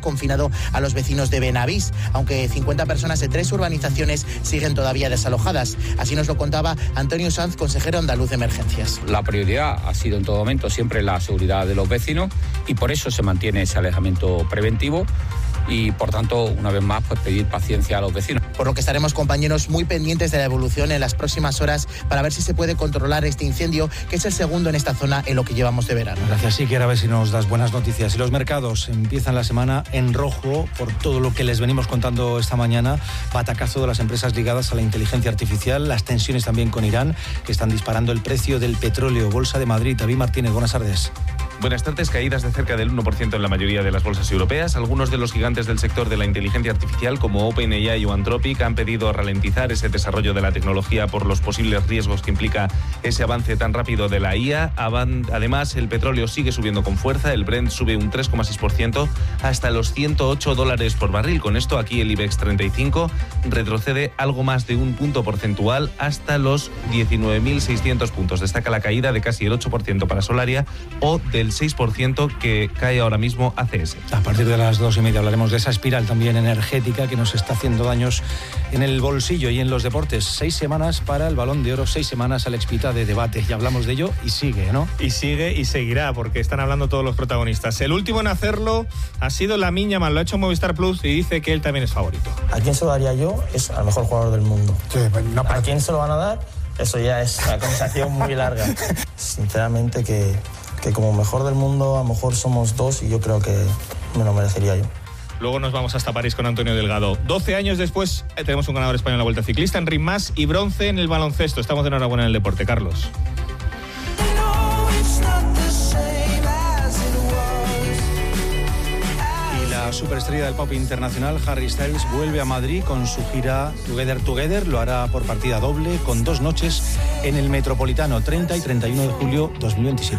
confinado a los vecinos de Benavís, aunque 50 personas de 3 urbanizaciones siguen todavía desalojadas. Así nos lo contaba Antonio Sanz, consejero andaluz de emergencias. La prioridad ha sido en todo momento siempre la seguridad de los vecinos y por eso se mantiene ese alejamiento preventivo. Y, por tanto, una vez más, pues pedir paciencia a los vecinos. Por lo que estaremos, compañeros, muy pendientes de la evolución en las próximas horas para ver si se puede controlar este incendio, que es el segundo en esta zona en lo que llevamos de verano. Gracias, Iker. A ver si nos das buenas noticias. Y los mercados empiezan la semana en rojo por todo lo que les venimos contando esta mañana. Batacazo de las empresas ligadas a la inteligencia artificial, las tensiones también con Irán, que están disparando el precio del petróleo. Bolsa de Madrid, David Martínez, buenas tardes. Buenas tardes. Caídas de cerca del 1% en la mayoría de las bolsas europeas. Algunos de los gigantes del sector de la inteligencia artificial, como OpenAI o Anthropic, han pedido ralentizar ese desarrollo de la tecnología por los posibles riesgos que implica ese avance tan rápido de la IA. Además, el petróleo sigue subiendo con fuerza. El Brent sube un 3,6% hasta los $108 por barril. Con esto, aquí el IBEX 35 retrocede algo más de un punto porcentual hasta los 19.600 puntos. Destaca la caída de casi el 8% para Solaria o del 6% que cae ahora mismo ACS. A partir de las 2:30 hablaremos de esa espiral también energética que nos está haciendo daños en el bolsillo y en los deportes. 6 semanas para el Balón de Oro, 6 semanas a la expita de debate. Ya hablamos de ello y sigue, ¿no? Y sigue y seguirá, porque están hablando todos los protagonistas. El último en hacerlo ha sido Lamine Yamal, lo ha hecho Movistar Plus y dice que él también es favorito. ¿A quién se lo daría yo? Es al mejor jugador del mundo. Sí, no, ¿A quién se lo van a dar? Eso ya es una conversación muy larga. Sinceramente que como mejor del mundo a lo mejor somos 2 y yo creo que me lo merecería yo. Luego nos vamos hasta París con Antonio Delgado. 12 años después tenemos un ganador español en la Vuelta Ciclista, Enric Mas, y bronce en el baloncesto. Estamos de enhorabuena en el deporte, Carlos. La superestrella del pop internacional, Harry Styles, vuelve a Madrid con su gira Together Together. Lo hará por partida doble, con 2 noches en el Metropolitano, 30 y 31 de julio 2027.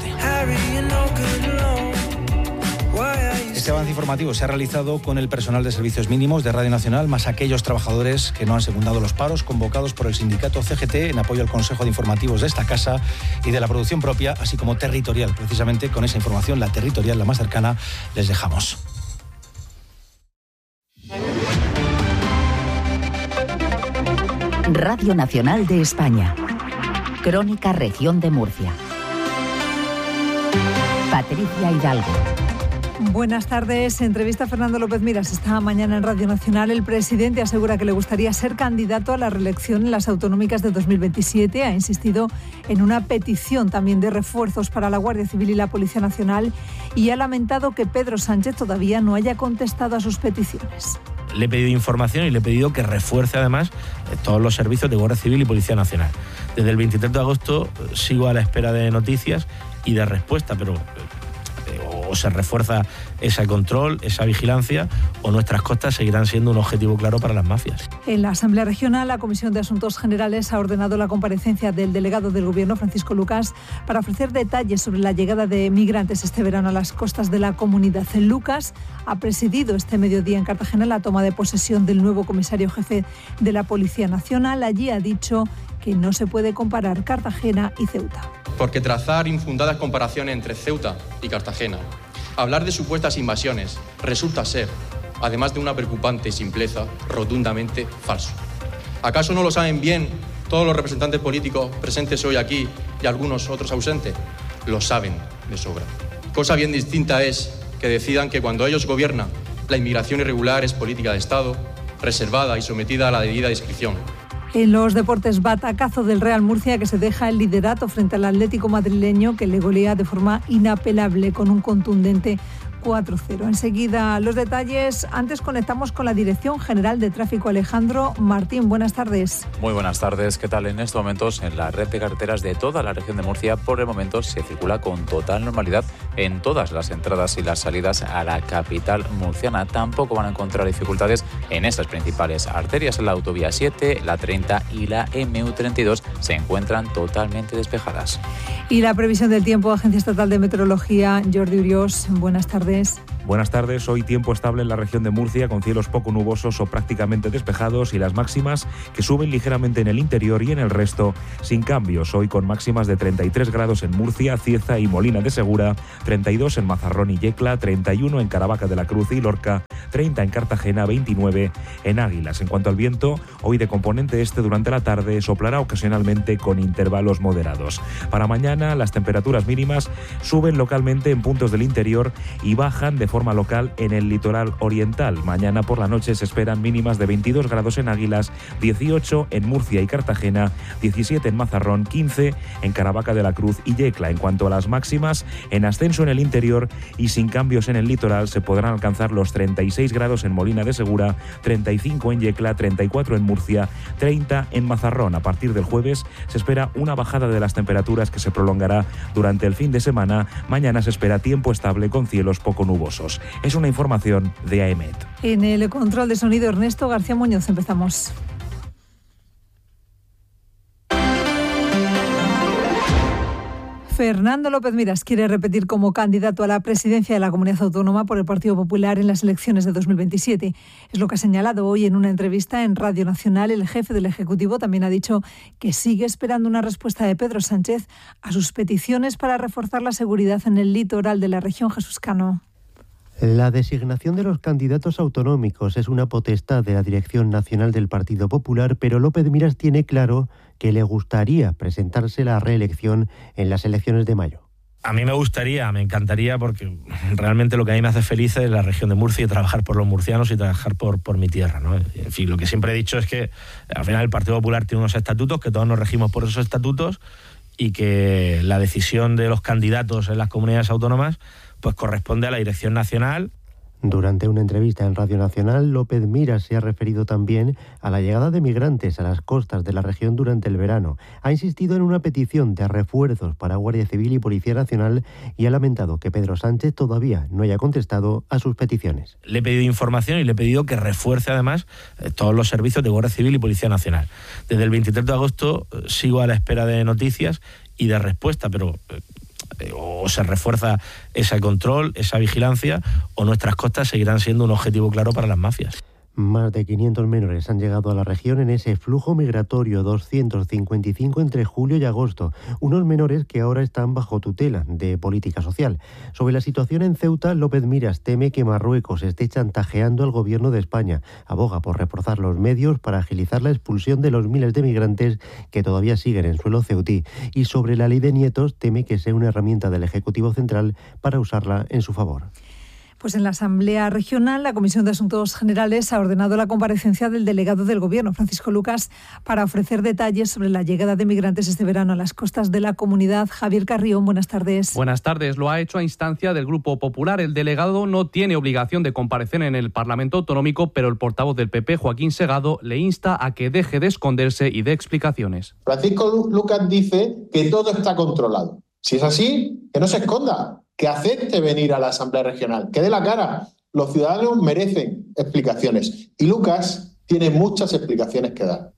Este avance informativo se ha realizado con el personal de servicios mínimos de Radio Nacional, más aquellos trabajadores que no han secundado los paros convocados por el sindicato CGT en apoyo al Consejo de Informativos de esta casa y de la producción propia, así como territorial. Precisamente con esa información, la territorial, la más cercana, les dejamos. Radio Nacional de España. Crónica Región de Murcia. Patricia Hidalgo. Buenas tardes. Entrevista a Fernando López Miras esta mañana en Radio Nacional. El presidente asegura que le gustaría ser candidato a la reelección en las autonómicas de 2027. Ha insistido en una petición también de refuerzos para la Guardia Civil y la Policía Nacional y ha lamentado que Pedro Sánchez todavía no haya contestado a sus peticiones. Le he pedido información y le he pedido que refuerce además todos los servicios de Guardia Civil y Policía Nacional. Desde el 23 de agosto sigo a la espera de noticias y de respuesta, pero o se refuerza ese control, esa vigilancia, o nuestras costas seguirán siendo un objetivo claro para las mafias. En la Asamblea Regional, la Comisión de Asuntos Generales ha ordenado la comparecencia del delegado del Gobierno, Francisco Lucas, para ofrecer detalles sobre la llegada de migrantes este verano a las costas de la comunidad. Lucas ha presidido este mediodía en Cartagena la toma de posesión del nuevo comisario jefe de la Policía Nacional. Allí ha dicho que no se puede comparar Cartagena y Ceuta. Porque trazar infundadas comparaciones entre Ceuta y Cartagena, hablar de supuestas invasiones, resulta ser, además de una preocupante simpleza, rotundamente falso. ¿Acaso no lo saben bien todos los representantes políticos presentes hoy aquí y algunos otros ausentes? Lo saben de sobra. Cosa bien distinta es que decidan que cuando ellos gobiernan, la inmigración irregular es política de Estado, reservada y sometida a la debida discreción. En los deportes, batacazo del Real Murcia, que se deja el liderato frente al Atlético madrileño, que le golea de forma inapelable con un contundente 4-0. Enseguida los detalles. Antes conectamos con la Dirección General de Tráfico. Alejandro Martín, buenas tardes. Muy buenas tardes. ¿Qué tal? En estos momentos en la red de carreteras de toda la región de Murcia, por el momento se circula con total normalidad en todas las entradas y las salidas a la capital murciana. Tampoco van a encontrar dificultades en esas principales arterias. La autovía 7, la 30 y la MU32 se encuentran totalmente despejadas. Y la previsión del tiempo, Agencia Estatal de Meteorología, Jordi Uriós, buenas tardes. Buenas tardes. Hoy tiempo estable en la región de Murcia, con cielos poco nubosos o prácticamente despejados, y las máximas que suben ligeramente en el interior y en el resto sin cambios. Hoy con máximas de 33 grados en Murcia, Cieza y Molina de Segura, 32 en Mazarrón y Yecla, 31 en Caravaca de la Cruz y Lorca, 30 en Cartagena, 29 en Águilas. En cuanto al viento, hoy de componente este durante la tarde soplará ocasionalmente con intervalos moderados. Para mañana las temperaturas mínimas suben localmente en puntos del interior y bajan de forma local en el litoral oriental. Mañana por la noche se esperan mínimas de 22 grados en Águilas, 18 en Murcia y Cartagena, 17 en Mazarrón, 15 en Caravaca de la Cruz y Yecla. En cuanto a las máximas, en ascenso en el interior y sin cambios en el litoral se podrán alcanzar los 36 grados en Molina de Segura, 35 en Yecla, 34 en Murcia, 30 en Mazarrón. A partir del jueves se espera una bajada de las temperaturas que se prolongará durante el fin de semana. Mañana se espera tiempo estable con cielos poco nubosos. Es una información de AEMET. En el control de sonido, Ernesto García Muñoz. Empezamos. Fernando López Miras quiere repetir como candidato a la presidencia de la Comunidad Autónoma por el Partido Popular en las elecciones de 2027. Es lo que ha señalado hoy en una entrevista en Radio Nacional. El jefe del Ejecutivo también ha dicho que sigue esperando una respuesta de Pedro Sánchez a sus peticiones para reforzar la seguridad en el litoral de la región. Jesús Cano. La designación de los candidatos autonómicos es una potestad de la Dirección Nacional del Partido Popular, pero López Miras tiene claro que le gustaría presentarse la reelección en las elecciones de mayo. A mí me encantaría, porque realmente lo que a mí me hace feliz es la región de Murcia y trabajar por los murcianos y trabajar por mi tierra, ¿no? En fin, lo que siempre he dicho es que al final el Partido Popular tiene unos estatutos, que todos nos regimos por esos estatutos, y que la decisión de los candidatos en las comunidades autónomas pues corresponde a la Dirección Nacional. Durante una entrevista en Radio Nacional, López Miras se ha referido también a la llegada de migrantes a las costas de la región durante el verano. Ha insistido en una petición de refuerzos para Guardia Civil y Policía Nacional y ha lamentado que Pedro Sánchez todavía no haya contestado a sus peticiones. Le he pedido información y le he pedido que refuerce además todos los servicios de Guardia Civil y Policía Nacional. Desde el 23 de agosto sigo a la espera de noticias y de respuesta, pero o se refuerza ese control, esa vigilancia, o nuestras costas seguirán siendo un objetivo claro para las mafias. Más de 500 menores han llegado a la región en ese flujo migratorio, 255 entre julio y agosto. Unos menores que ahora están bajo tutela de política social. Sobre la situación en Ceuta, López Miras teme que Marruecos esté chantajeando al gobierno de España. Aboga por reforzar los medios para agilizar la expulsión de los miles de migrantes que todavía siguen en suelo ceutí. Y sobre la ley de nietos, teme que sea una herramienta del Ejecutivo Central para usarla en su favor. Pues en la Asamblea Regional, la Comisión de Asuntos Generales ha ordenado la comparecencia del delegado del Gobierno, Francisco Lucas, para ofrecer detalles sobre la llegada de migrantes este verano a las costas de la comunidad. Javier Carrión, buenas tardes. Buenas tardes. Lo ha hecho a instancia del Grupo Popular. El delegado no tiene obligación de comparecer en el Parlamento Autonómico, pero el portavoz del PP, Joaquín Segado, le insta a que deje de esconderse y dé explicaciones. Francisco Lucas dice que todo está controlado. Si es así, que no se esconda, que acepte venir a la Asamblea Regional, que dé la cara. Los ciudadanos merecen explicaciones y Lucas tiene muchas explicaciones que dar.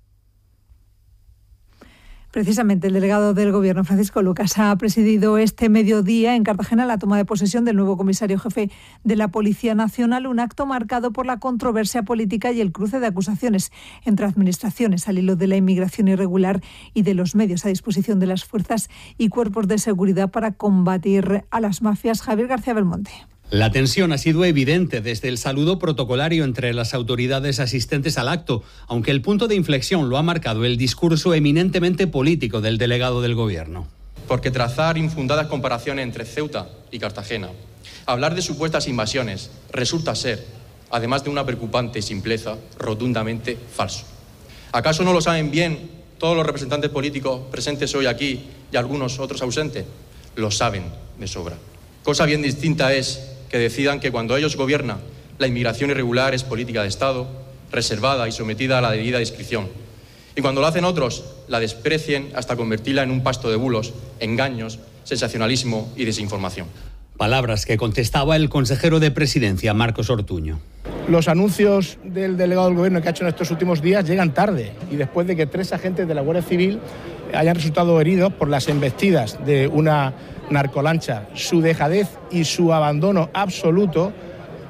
Precisamente el delegado del Gobierno, Francisco Lucas, ha presidido este mediodía en Cartagena la toma de posesión del nuevo comisario jefe de la Policía Nacional, un acto marcado por la controversia política y el cruce de acusaciones entre administraciones al hilo de la inmigración irregular y de los medios a disposición de las fuerzas y cuerpos de seguridad para combatir a las mafias. Javier García Belmonte. La tensión ha sido evidente desde el saludo protocolario entre las autoridades asistentes al acto, aunque el punto de inflexión lo ha marcado el discurso eminentemente político del delegado del Gobierno. Porque trazar infundadas comparaciones entre Ceuta y Cartagena, hablar de supuestas invasiones, resulta ser, además de una preocupante simpleza, rotundamente falso. ¿Acaso no lo saben bien todos los representantes políticos presentes hoy aquí y algunos otros ausentes? Lo saben de sobra. Cosa bien distinta es que decidan que cuando ellos gobiernan, la inmigración irregular es política de Estado, reservada y sometida a la debida discreción. Y cuando lo hacen otros, la desprecien hasta convertirla en un pasto de bulos, engaños, sensacionalismo y desinformación. Palabras que contestaba el consejero de Presidencia, Marcos Ortuño. Los anuncios del delegado del Gobierno que ha hecho en estos últimos días llegan tarde y después de que 3 agentes de la Guardia Civil hayan resultado heridos por las embestidas de una narcolancha. Su dejadez y su abandono absoluto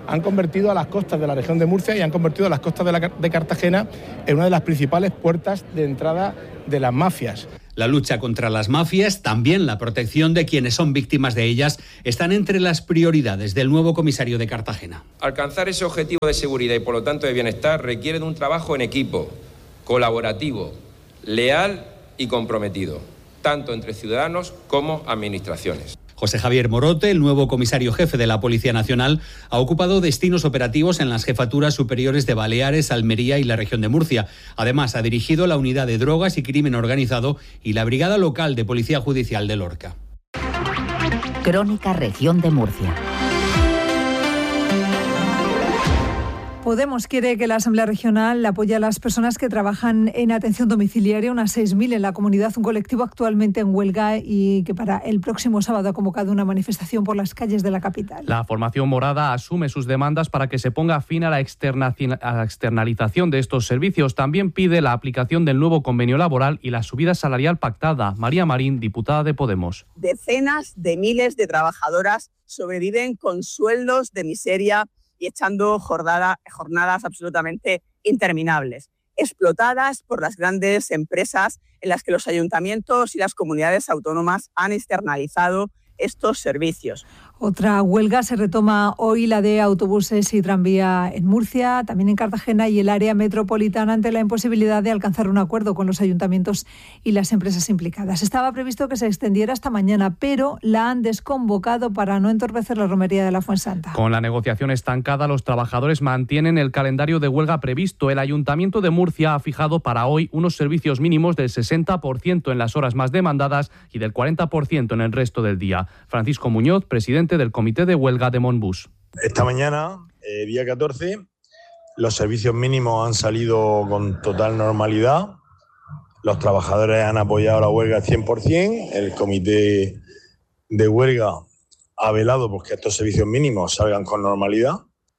han convertido a las costas de la región de Murcia y han convertido a las costas de Cartagena en una de las principales puertas de entrada de las mafias. La lucha contra las mafias, también la protección de quienes son víctimas de ellas, están entre las prioridades del nuevo comisario de Cartagena. Alcanzar ese objetivo de seguridad y por lo tanto de bienestar requiere de un trabajo en equipo, colaborativo, leal y comprometido, tanto entre ciudadanos como administraciones. José Javier Morote, el nuevo comisario jefe de la Policía Nacional, ha ocupado destinos operativos en las jefaturas superiores de Baleares, Almería y la región de Murcia. Además, ha dirigido la unidad de drogas y crimen organizado y la brigada local de Policía Judicial de Lorca. Crónica Región de Murcia. Podemos quiere que la Asamblea Regional apoye a las personas que trabajan en atención domiciliaria, unas 6.000 en la comunidad, un colectivo actualmente en huelga y que para el próximo sábado ha convocado una manifestación por las calles de la capital. La formación morada asume sus demandas para que se ponga fin a la externalización de estos servicios. También pide la aplicación del nuevo convenio laboral y la subida salarial pactada. María Marín, diputada de Podemos. Decenas de miles de trabajadoras sobreviven con sueldos de miseria y echando jornadas absolutamente interminables, explotadas por las grandes empresas en las que los ayuntamientos y las comunidades autónomas han externalizado estos servicios. Otra huelga se retoma hoy, la de autobuses y tranvía en Murcia, también en Cartagena y el área metropolitana, ante la imposibilidad de alcanzar un acuerdo con los ayuntamientos y las empresas implicadas. Estaba previsto que se extendiera hasta mañana, pero la han desconvocado para no entorpecer la romería de la Fuensanta. Con la negociación estancada, los trabajadores mantienen el calendario de huelga previsto. El Ayuntamiento de Murcia ha fijado para hoy unos servicios mínimos del 60% en las horas más demandadas y del 40% en el resto del día. Francisco Muñoz, presidente del Comité de Huelga de Monbus. Esta mañana, día 14, los servicios mínimos han salido con total normalidad. Los trabajadores han apoyado la huelga al 100%. El Comité de Huelga ha velado porque estos servicios mínimos salgan con normalidad.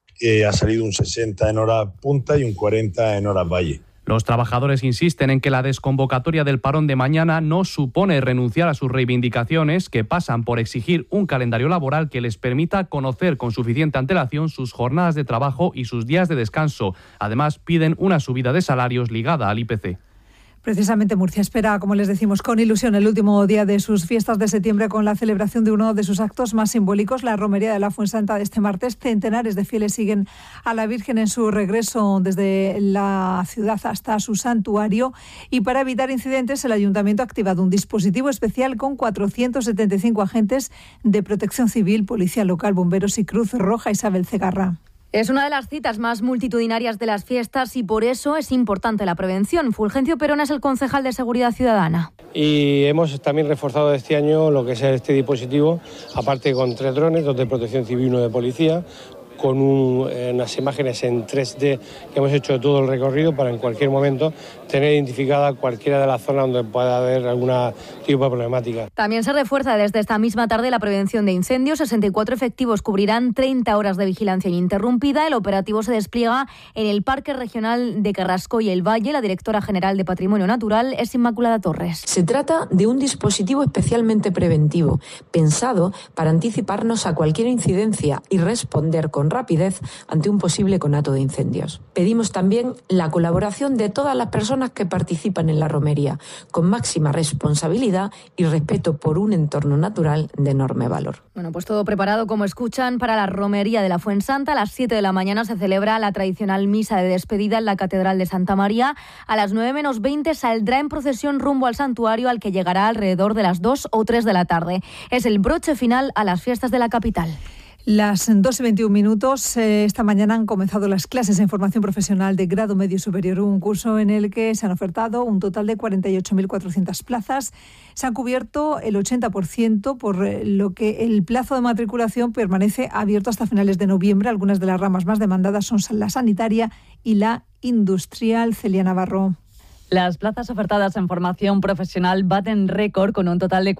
Ha salido un 60 en horas punta y un 40 en horas valle. Los trabajadores insisten en que la desconvocatoria del parón de mañana no supone renunciar a sus reivindicaciones, que pasan por exigir un calendario laboral que les permita conocer con suficiente antelación sus jornadas de trabajo y sus días de descanso. Además, piden una subida de salarios ligada al IPC. Precisamente Murcia espera, como les decimos, con ilusión el último día de sus fiestas de septiembre con la celebración de uno de sus actos más simbólicos, la romería de la Fuensanta de este martes. Centenares de fieles siguen a la Virgen en su regreso desde la ciudad hasta su santuario y para evitar incidentes el Ayuntamiento ha activado un dispositivo especial con 475 agentes de protección civil, policía local, bomberos y Cruz Roja. Isabel Cegarra. Es una de las citas más multitudinarias de las fiestas y por eso es importante la prevención. Fulgencio Perón es el concejal de Seguridad Ciudadana. Y hemos también reforzado este año lo que es este dispositivo, aparte con 3 drones, 2 de protección civil y 1 de policía, con unas imágenes en 3D que hemos hecho de todo el recorrido para en cualquier momento tener identificada cualquiera de las zonas donde pueda haber algún tipo de problemática. También se refuerza desde esta misma tarde la prevención de incendios. 64 efectivos cubrirán 30 horas de vigilancia ininterrumpida. El operativo se despliega en el Parque Regional de Carrasco y el Valle. La directora general de Patrimonio Natural es Inmaculada Torres. Se trata de un dispositivo especialmente preventivo, pensado para anticiparnos a cualquier incidencia y responder con rapidez ante un posible conato de incendios. Pedimos también la colaboración de todas las personas que participan en la romería, con máxima responsabilidad y respeto por un entorno natural de enorme valor. Bueno, pues todo preparado, como escuchan, para la romería de la Fuensanta. A las 7 de la mañana se celebra la tradicional misa de despedida en la Catedral de Santa María. A las 9 menos 20 saldrá en procesión rumbo al santuario, al que llegará alrededor de las 2 o 3 de la tarde. Es el broche final a las fiestas de la capital. Las 2:21. Esta mañana han comenzado las clases de formación profesional de grado medio superior, un curso en el que se han ofertado un total de 48.400 plazas. Se han cubierto el 80%, por lo que el plazo de matriculación permanece abierto hasta finales de noviembre. Algunas de las ramas más demandadas son la sanitaria y la industrial. Celia Navarro. Las plazas ofertadas en formación profesional baten récord con un total de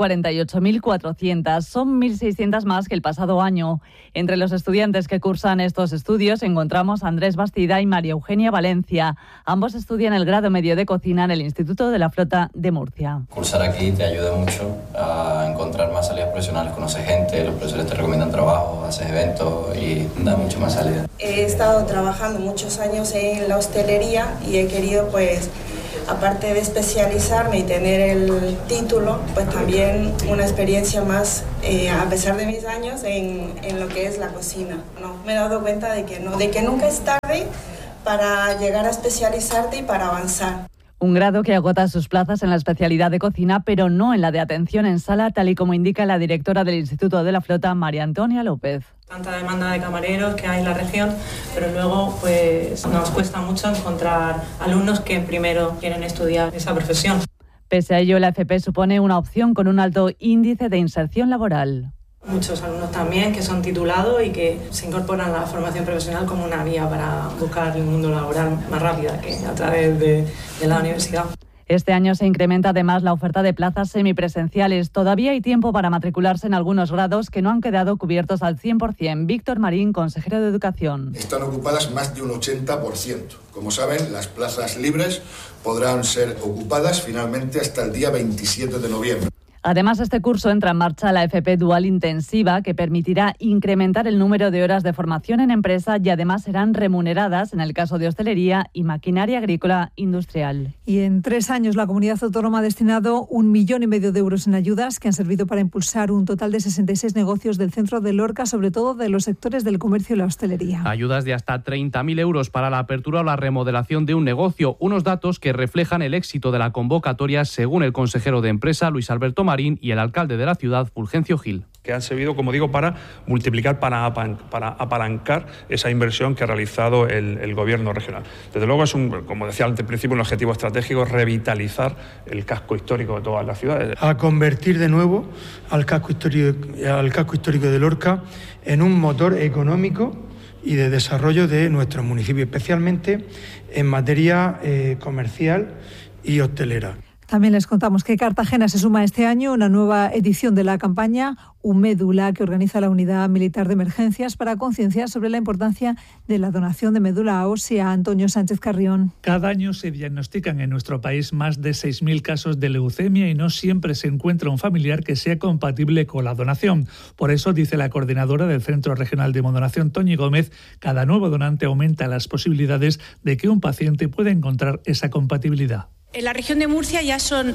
48.400. Son 1.600 más que el pasado año. Entre los estudiantes que cursan estos estudios encontramos a Andrés Bastida y María Eugenia Valencia. Ambos estudian el grado medio de cocina en el Instituto de la Flota de Murcia. Cursar aquí te ayuda mucho a encontrar más salidas profesionales, conoces gente, los profesores te recomiendan trabajo, haces eventos y da mucho más salida. He estado trabajando muchos años en la hostelería y he querido, pues, aparte de especializarme y tener el título, pues también una experiencia más, a pesar de mis años, en lo que es la cocina. No, me he dado cuenta de que nunca es tarde para llegar a especializarte y para avanzar. Un grado que agota sus plazas en la especialidad de cocina, pero no en la de atención en sala, tal y como indica la directora del Instituto de la Flota, María Antonia López. Tanta demanda de camareros que hay en la región, pero luego pues nos cuesta mucho encontrar alumnos que primero quieren estudiar esa profesión. Pese a ello, la FP supone una opción con un alto índice de inserción laboral. Muchos alumnos también que son titulados y que se incorporan a la formación profesional como una vía para buscar el mundo laboral más rápida que a través de la universidad. Este año se incrementa además la oferta de plazas semipresenciales. Todavía hay tiempo para matricularse en algunos grados que no han quedado cubiertos al 100%. Víctor Marín, consejero de Educación. Están ocupadas más de un 80%. Como saben, las plazas libres podrán ser ocupadas finalmente hasta el día 27 de noviembre. Además, este curso entra en marcha la FP Dual Intensiva, que permitirá incrementar el número de horas de formación en empresa y además serán remuneradas en el caso de hostelería y maquinaria agrícola industrial. Y en 3 años la comunidad autónoma ha destinado 1,5 millones de euros en ayudas que han servido para impulsar un total de 66 negocios del centro de Lorca, sobre todo de los sectores del comercio y la hostelería. Ayudas de hasta 30.000 euros para la apertura o la remodelación de un negocio, unos datos que reflejan el éxito de la convocatoria según el consejero de Empresa, Luis Alberto Marín, y el alcalde de la ciudad, Fulgencio Gil. Que han servido, como digo, para multiplicar, para apalancar esa inversión que ha realizado el gobierno regional. Desde luego es, como decía al principio, un objetivo estratégico, revitalizar el casco histórico de todas las ciudades. A convertir de nuevo al casco histórico de Lorca en un motor económico y de desarrollo de nuestros municipios, especialmente en materia comercial y hostelera. También les contamos que Cartagena se suma este año a una nueva edición de la campaña UMédula, que organiza la Unidad Militar de Emergencias para concienciar sobre la importancia de la donación de médula ósea. Antonio Sánchez Carrión. Cada año se diagnostican en nuestro país más de 6.000 casos de leucemia y no siempre se encuentra un familiar que sea compatible con la donación. Por eso, dice la coordinadora del Centro Regional de Hemodonación, Toñi Gómez, cada nuevo donante aumenta las posibilidades de que un paciente pueda encontrar esa compatibilidad. En la región de Murcia ya son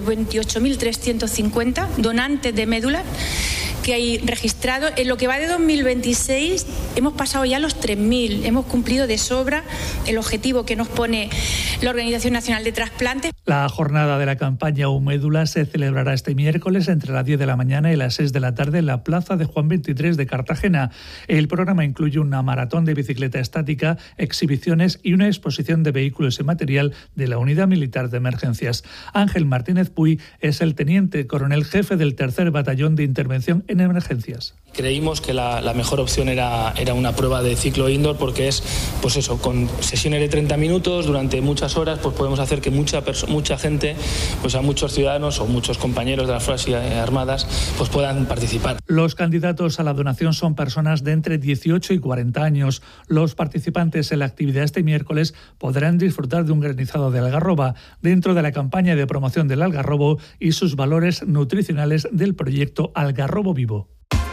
28.350 donantes de médula que hay registrados. En lo que va de 2026 hemos pasado ya los 3.000. Hemos cumplido de sobra el objetivo que nos pone la Organización Nacional de Trasplantes. La jornada de la campaña UMédula se celebrará este miércoles entre las 10 de la mañana y las 6 de la tarde en la Plaza de Juan XXIII de Cartagena. El programa incluye una maratón de bicicleta estática, exhibiciones y una exposición de vehículos y material de la Unidad Militar de Emergencias. Ángel Martínez Puy es el teniente coronel jefe del 3er Batallón de Intervención en Emergencias. Creímos que la mejor opción era una prueba de ciclo indoor porque es, pues eso, con sesiones de 30 minutos durante muchas horas, pues podemos hacer que mucha gente, pues a muchos ciudadanos o muchos compañeros de las Fuerzas Armadas, pues puedan participar. Los candidatos a la donación son personas de entre 18 y 40 años. Los participantes en la actividad este miércoles podrán disfrutar de un granizado de algarroba dentro de la campaña de promoción del algarrobo y sus valores nutricionales del proyecto Algarrobo Vivo.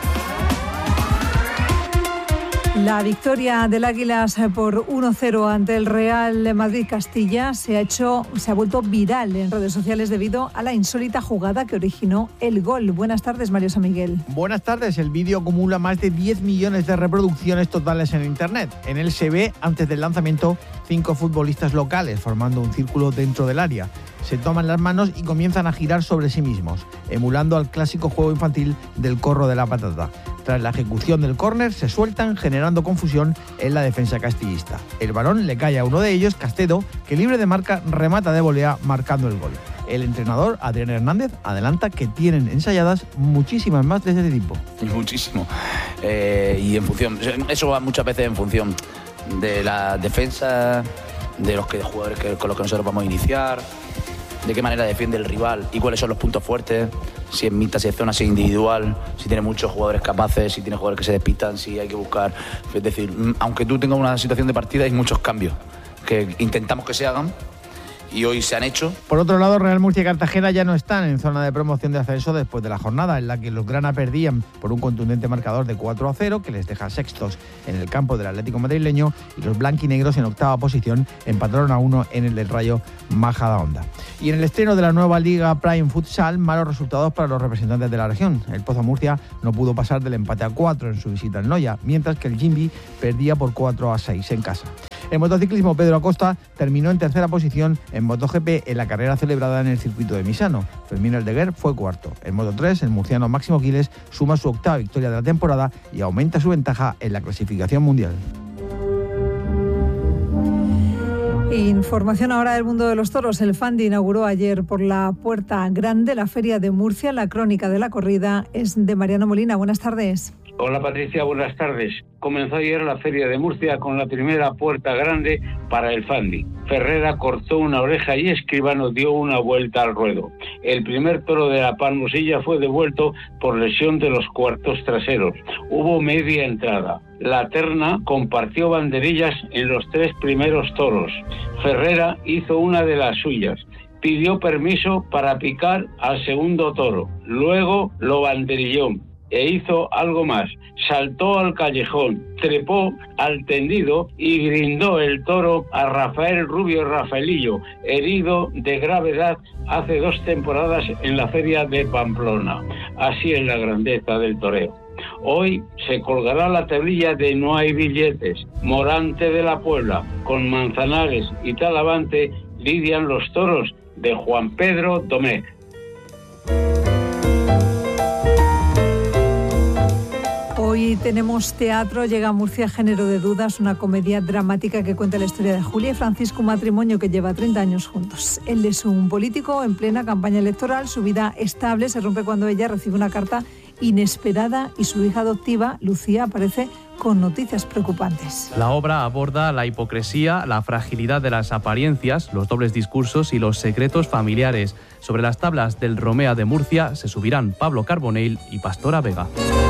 La victoria del Águilas por 1-0 ante el Real Madrid Castilla se ha vuelto viral en redes sociales debido a la insólita jugada que originó el gol. Buenas tardes, Mario San Miguel. Buenas tardes. El vídeo acumula más de 10 millones de reproducciones totales en Internet. En él se ve, antes del lanzamiento, 5 futbolistas locales formando un círculo dentro del área. Se toman las manos y comienzan a girar sobre sí mismos, emulando al clásico juego infantil del corro de la patata. Tras la ejecución del córner, se sueltan, generando confusión en la defensa castillista. El balón le cae a uno de ellos, Castedo, que libre de marca remata de volea marcando el gol. El entrenador, Adrián Hernández, adelanta que tienen ensayadas muchísimas más de ese tipo. Muchísimo. Y en función, eso va muchas veces en función de la defensa de los jugadores con los que nosotros vamos a iniciar, de qué manera defiende el rival y cuáles son los puntos fuertes, si es mixta, si es zona, si es individual, si tiene muchos jugadores capaces, si tiene jugadores que se despistan, si hay que buscar. Es decir, aunque tú tengas una situación de partida, hay muchos cambios que intentamos que se hagan y hoy se han hecho. Por otro lado, Real Murcia y Cartagena ya no están en zona de promoción de ascenso después de la jornada en la que los grana perdían por un contundente marcador de 4-0 que les deja sextos en el campo del Atlético madrileño, y los blanquinegros en octava posición empataron a 1 en el del Rayo Majadahonda. Y en el estreno de la nueva Liga Prime Futsal, malos resultados para los representantes de la región. El Pozo Murcia no pudo pasar del empate a 4 en su visita al Noya, mientras que el Jimbi perdía por 4-6 en casa. En motociclismo, Pedro Acosta terminó en tercera posición en MotoGP en la carrera celebrada en el circuito de Misano. Fermín Aldeguer fue cuarto. En Moto3, el murciano Máximo Quiles suma su octava victoria de la temporada y aumenta su ventaja en la clasificación mundial. Información ahora del mundo de los toros. El Fandi inauguró ayer por la Puerta Grande la Feria de Murcia. La crónica de la corrida es de Mariano Molina. Buenas tardes. Hola Patricia, buenas tardes. Comenzó ayer la Feria de Murcia con la primera Puerta Grande para el Fandi. Ferrera cortó una oreja y Escribano dio una vuelta al ruedo. El primer toro de la Palmosilla fue devuelto por lesión de los cuartos traseros. Hubo media entrada. La terna compartió banderillas en los 3 primeros toros. Ferrera hizo una de las suyas. Pidió permiso para picar al segundo toro. Luego lo banderilló e hizo algo más. Saltó al callejón, trepó al tendido y brindó el toro a Rafael Rubio Rafaelillo, herido de gravedad hace 2 temporadas en la feria de Pamplona. Así es la grandeza del toreo. Hoy se colgará la tablilla de No hay billetes. Morante de la Puebla, con Manzanares y Talavante, lidian los toros de Juan Pedro Domecq. Hoy tenemos teatro, llega a Murcia Género de Dudas, una comedia dramática que cuenta la historia de Julia y Francisco, un matrimonio que lleva 30 años juntos. Él es un político en plena campaña electoral, su vida estable se rompe cuando ella recibe una carta inesperada y su hija adoptiva, Lucía, aparece con noticias preocupantes. La obra aborda la hipocresía, la fragilidad de las apariencias, los dobles discursos y los secretos familiares. Sobre las tablas del Romea de Murcia se subirán Pablo Carbonell y Pastora Vega.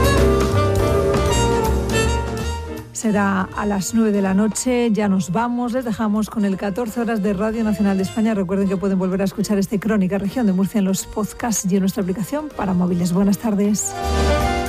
Será a las 9 de la noche, ya nos vamos, les dejamos con el 14 horas de Radio Nacional de España. Recuerden que pueden volver a escuchar este Crónica Región de Murcia en los podcasts y en nuestra aplicación para móviles. Buenas tardes.